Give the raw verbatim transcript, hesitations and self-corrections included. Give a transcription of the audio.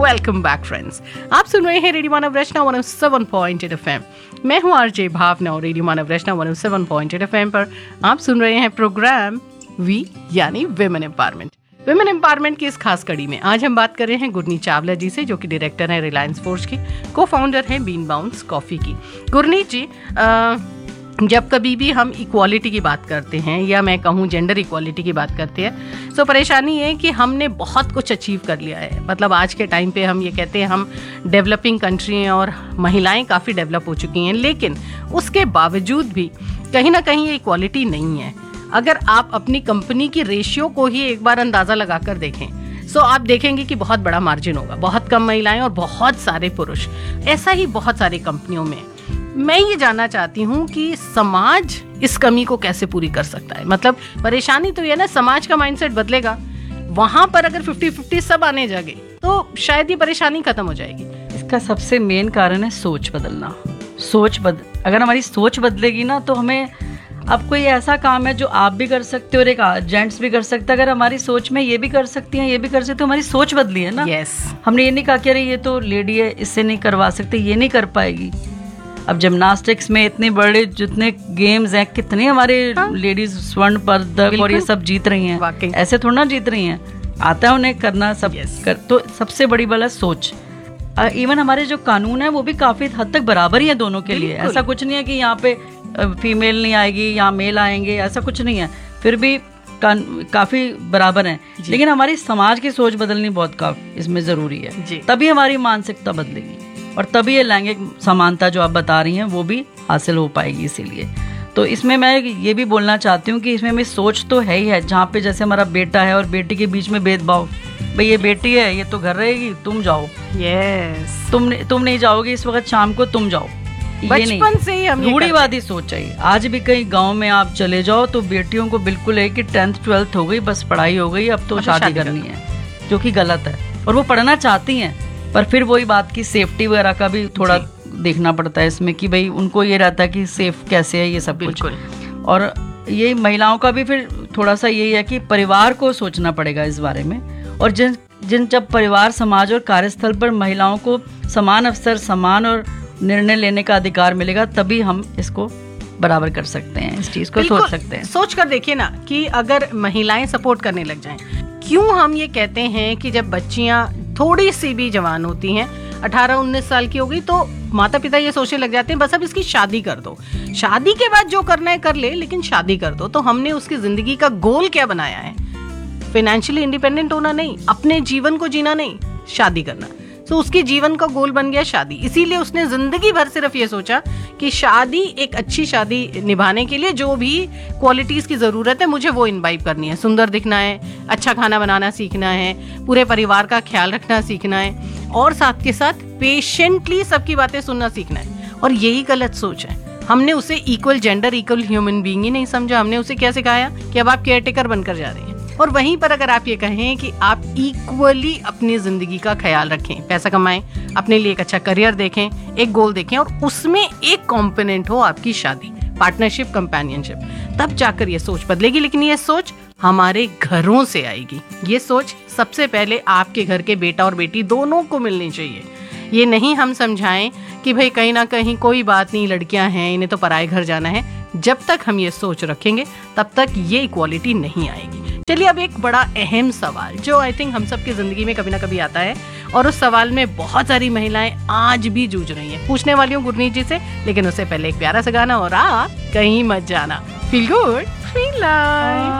Welcome back friends. आप सुन रहे हैं रेडियो मानव रचना one O seven point eight FM. मैं हूं आरजे भावना और रेडियो मानव रचना one O seven point eight FM पर आप सुन रहे हैं प्रोग्राम वी यानी विमेन एम्पावरमेंट। विमेन एम्पावरमेंट की इस खास कड़ी में आज हम बात कर रहे हैं गुरनीत चावला जी से, जो कि डायरेक्टर हैं रिलायंस फॉर्ज की, को फाउंडर हैं बीन बाउंस कॉफ़ी की। गुरनीत जी, आ, जब कभी भी हम इक्वालिटी की बात करते हैं या मैं कहूँ जेंडर इक्वालिटी की बात करते हैं, तो परेशानी है कि हमने बहुत कुछ अचीव कर लिया है। मतलब आज के टाइम पे हम ये कहते हैं हम डेवलपिंग कंट्री हैं और महिलाएं काफ़ी डेवलप हो चुकी हैं, लेकिन उसके बावजूद भी कहीं ना कहीं ये इक्वालिटी नहीं है। अगर आप अपनी कंपनी की रेशियो को ही एक बार अंदाज़ा लगा कर देखें तो आप देखेंगे कि बहुत बड़ा मार्जिन होगा, बहुत कम महिलाएं और बहुत सारे पुरुष। ऐसा ही बहुत सारी कंपनियों में। मैं ये जानना चाहती हूँ कि समाज इस कमी को कैसे पूरी कर सकता है। मतलब परेशानी तो ये ना, समाज का माइंडसेट बदलेगा, वहां पर अगर फिफ्टी फिफ्टी सब आने जागे तो शायद ये परेशानी खत्म हो जाएगी। इसका सबसे मेन कारण है सोच बदलना। सोच बद अगर हमारी सोच बदलेगी ना, तो हमें अब कोई ऐसा काम है जो आप भी कर सकते हो और एक जेंट्स भी कर सकता है। अगर हमारी सोच में ये भी कर सकती हैं, ये भी कर सकते हो, हमारी सोच बदली है ना। yes. हमने ये नहीं कहा कि अरे ये तो लेडी है, इससे नहीं करवा सकते, ये नहीं कर पाएगी। अब जिम्नास्टिक्स में इतने बड़े जितने गेम्स हैं, कितने हमारे हाँ? लेडीज स्वर्ण पदक और ये सब जीत रही हैं। ऐसे थोड़ा ना जीत रही हैं, आता है उन्हें करना सब। yes. कर, तो सबसे बड़ी बात है सोच। इवन हमारे जो कानून है वो भी काफी हद तक बराबर ही है दोनों के लिए। ऐसा कुछ नहीं है कि यहाँ पे फीमेल नहीं आएगी, यहाँ मेल आएंगे, ऐसा कुछ नहीं है। फिर भी का, काफी बराबर हैं। लेकिन हमारी समाज की सोच बदलनी बहुत काफी इसमें जरूरी है, तभी हमारी मानसिकता बदलेगी और तभी ये लैंगिक समानता जो आप बता रही हैं वो भी हासिल हो पाएगी। इसीलिए तो इसमें मैं ये भी बोलना चाहती हूँ कि इसमें मेरी सोच तो है ही है। जहाँ पे जैसे हमारा बेटा है और बेटी के बीच में भेदभाव, भाई ये बेटी है, ये तो घर रहेगी, तुम जाओ। यस। तुम तुम नहीं जाओगे इस वक्त शाम को, तुम जाओ। बचपन से ही हम रूढ़िवादी सोच है। आज भी कहीं गांव में आप चले जाओ तो बेटियों को बिल्कुल है कि टेंथ ट्वेल्थ हो गई, बस पढ़ाई हो गई, अब तो शादी करनी है, जो कि गलत है। और वो पढ़ना चाहती हैं, पर फिर वही बात की सेफ्टी वगैरह का भी थोड़ा देखना पड़ता है इसमें, कि भाई उनको ये रहता है कि सेफ कैसे है ये सब कुछ। और ये महिलाओं का भी फिर थोड़ा सा यही है कि परिवार को सोचना पड़ेगा इस बारे में। और जिन जिन जब परिवार, समाज और कार्यस्थल पर महिलाओं को समान अवसर, समान और निर्णय लेने का अधिकार मिलेगा, तभी हम इसको बराबर कर सकते हैं, इस चीज को सोच सकते हैं। सोच कर देखिए ना कि अगर महिलाएं सपोर्ट करने लग जाएं, क्यों हम ये कहते हैं कि जब बच्चियां थोड़ी सी भी जवान होती हैं, अठारह उन्नीस साल की हो गई, तो माता पिता ये सोचने लग जाते हैं बस अब इसकी शादी कर दो, शादी के बाद जो करना है कर ले, लेकिन शादी कर दो। तो हमने उसकी जिंदगी का गोल क्या बनाया है? फाइनेंशियली इंडिपेंडेंट होना नहीं, अपने जीवन को जीना नहीं, शादी करना। तो उसके जीवन का गोल बन गया शादी। इसीलिए उसने जिंदगी भर सिर्फ ये सोचा कि शादी, एक अच्छी शादी निभाने के लिए जो भी क्वालिटीज की जरूरत है मुझे वो इनवाइव करनी है। सुंदर दिखना है, अच्छा खाना बनाना सीखना है, पूरे परिवार का ख्याल रखना सीखना है, और साथ के साथ पेशेंटली सबकी बातें सुनना सीखना है। और यही गलत सोच है। हमने उसे equal gender, equal human being ही नहीं समझा। हमने उसे क्या सिखाया कि अब आप केयर टेकर बनकर जा रहे हैं। और वहीं पर अगर आप ये कहें कि आप इक्वली अपनी जिंदगी का ख्याल रखें, पैसा कमाएं, अपने लिए एक अच्छा करियर देखें, एक गोल देखें, और उसमें एक कंपोनेंट हो आपकी शादी, पार्टनरशिप, कंपेनियनशिप, तब जाकर ये सोच बदलेगी। लेकिन ये सोच हमारे घरों से आएगी। ये सोच सबसे पहले आपके घर के बेटा और बेटी दोनों को मिलनी चाहिए। ये नहीं हम समझाएं कि भाई कहीं ना कहीं कोई बात नहीं, लड़कियां हैं, इन्हें तो पराए घर जाना है। जब तक हम ये सोच रखेंगे तब तक ये इक्वालिटी नहीं आएगी। चलिए अब एक बड़ा अहम सवाल जो आई थिंक हम सब की जिंदगी में कभी ना कभी आता है, और उस सवाल में बहुत सारी महिलाएं आज भी जूझ रही हैं। पूछने वाली हूँ गुरनीत जी से, लेकिन उससे पहले एक प्यारा सा गाना, और आप कहीं मत जाना। Feel good, feel like.